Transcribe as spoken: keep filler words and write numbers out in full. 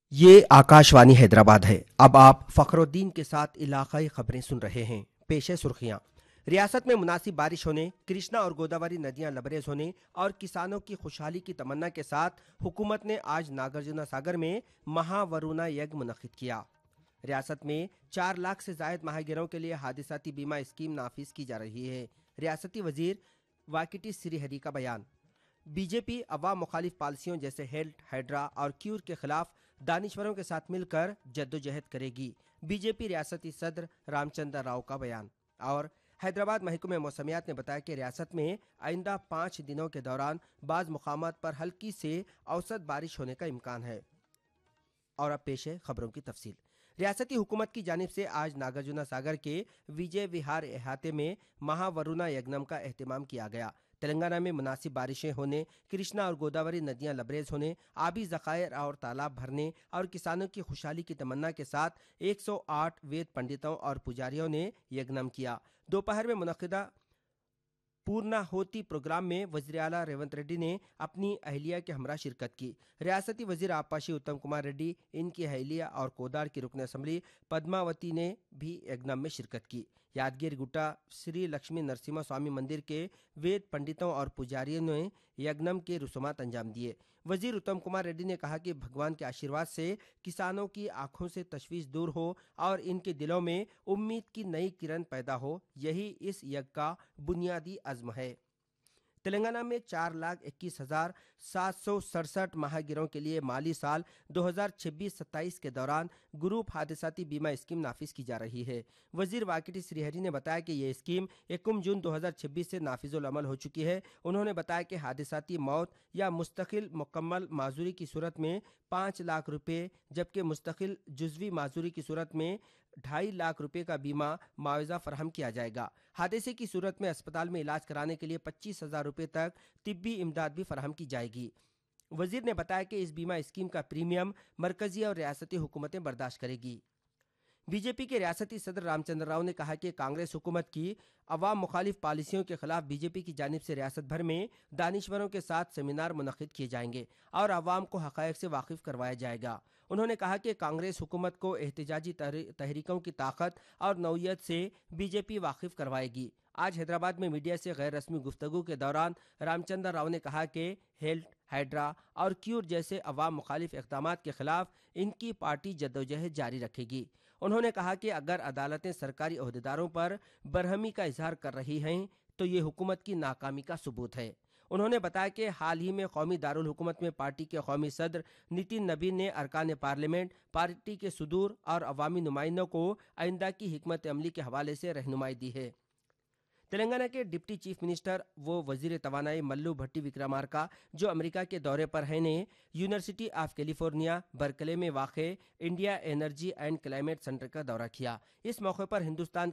ये आकाशवाणी हैदराबाद है। अब आप फखरुद्दीन के साथ इलाकाई खबरें सुन रहे हैं। पेश है सुर्खियां। रियासत में मुनासिब बारिश होने, कृष्णा और गोदावरी नदियां लबरेज होने और किसानों की खुशहाली की तमन्ना के साथ हुकूमत ने आज नागार्जुन सागर में महावरुणा यज्ञ मुनक्किद किया। रियासत में चार लाख से जायद माहिगीरों के लिए हादिसाती बीमा स्कीम नाफिज की जा रही है। रियासती वजीर वाकिटी श्रीहरी का बयान। बीजेपी अवाम मुखालिफ पॉलिसियों जैसे हेल्थ, हाइड्रा और क्यूर के खिलाफ दानिश्वरों के साथ मिलकर जद्दोजहद करेगी। बीजेपी रियासती सदर रामचंद्र राव का बयान। और हैदराबाद महकमे मौसमियात ने बताया कि रियासत में आइंदा पाँच दिनों के दौरान बाज़ मुकामात पर हल्की से औसत बारिश होने का इम्कान है। और अब पेश है खबरों की तफसील। रियासती हुकूमत की जानिब से आज नागार्जुन सागर के विजय विहार अहाते में महावरुणा यज्ञम का एहतमाम किया गया। तेलंगाना में मुनासिब बारिशें होने, कृष्णा और गोदावरी नदियां लबरेज होने, आबी ज़खायर और तालाब भरने और किसानों की खुशहाली की तमन्ना के साथ एक सौ आठ वेद पंडितों और पुजारियों ने यज्ञम किया। दोपहर में मुनक्किदा पूर्णाहुति प्रोग्राम में वज़ीर आला रेवंत रेड्डी ने अपनी अहलिया के हमरा शिरकत की। रियासती वज़ीर आपाशी उत्तम कुमार रेड्डी, इनकी अहलिया और कोदार की रुकन असम्बली पद्मावती ने भी यज्ञम में शिरकत की। यादगिर गुट्टा श्री लक्ष्मी नरसिम्हा स्वामी मंदिर के वेद पंडितों और पुजारियों ने यज्ञम के रसूमात अंजाम दिए। वजीर उत्तम कुमार रेड्डी ने कहा कि भगवान के आशीर्वाद से किसानों की आंखों से तशवीश दूर हो और इनके दिलों में उम्मीद की नई किरण पैदा हो, यही इस यज्ञ का बुनियादी अज़्म है। तेलंगाना में चार लाख इक्कीस हजार सात सौ सड़सठ माहिगीरों के लिए माली साल दो हज़ार छब्बीस सत्ताईस के दौरान ग्रुप हादसाती बीमा स्कीम नाफिज की जा रही है। वजीर वाकिटी श्रीहरी ने बताया कि यह स्कीम इक्कीस जून दो हज़ार छब्बीस से नाफिजुल अमल हो चुकी है। उन्होंने बताया कि हादसाती मौत या मुस्तकिल मुकम्मल माजूरी की सूरत में पाँच लाख रुपए, जबकि मुस्तकिल जुजवी माजूरी की सूरत में ढाई लाख रुपए का बीमा मुआवजा फराहम किया जाएगा। हादसे की सूरत में अस्पताल में इलाज कराने के लिए पच्चीस हजार रुपए तक तिब्बी इमदाद भी फराहम की जाएगी। वजीर ने बताया कि इस बीमा स्कीम का प्रीमियम मरकजी और रियासती हुकूमतें बर्दाश्त करेगी। बीजेपी के रियासती सदर रामचंद्र राव ने कहा कि कांग्रेस हुकूमत की अवाम मुखालिफ पॉलिसियों के खिलाफ बीजेपी की जानिब से रियासत भर में दानिश्वरों के साथ सेमिनार मुनक्किद किए जाएंगे और अवाम को हक़ाइक़ से वाकिफ करवाया जाएगा। उन्होंने कहा कि कांग्रेस हुकूमत को एहतजाजी तहरीकों की ताकत और नौयत से बीजेपी वाकिफ करवाएगी। आज हैदराबाद में मीडिया से गैर रस्मी गुफ्तगू के दौरान रामचंद्र राव ने कहा कि हेल्थ, हाइड्रा और क्यूर जैसे अवाम मुखालिफ इक़दामात के खिलाफ इनकी पार्टी जद्दोजहद जारी रखेगी। उन्होंने कहा कि अगर अदालतें सरकारी ओहदेदारों पर बरहमी का इजहार कर रही हैं तो ये हुकूमत की नाकामी का सबूत है। उन्होंने बताया कि हाल ही में कौमी दारुल हुकूमत में पार्टी के कौमी सदर नितिन नबीन ने अरकान पार्लियामेंट, पार्टी के सुदूर और अवामी नुमाइंदों को आइंदा की हिकमत अमली के हवाले से रहनुमाई दी है। तेलंगाना के डिप्टी चीफ मिनिस्टर वो वजीर तवानाई मल्लू भट्टी विक्रमार्का, जो अमेरिका के दौरे पर हैं, ने यूनिवर्सिटी ऑफ कैलिफोर्निया बर्कले में वाक़ India energy and climate centre का दौरा किया। इस मौके पर हिंदुस्तान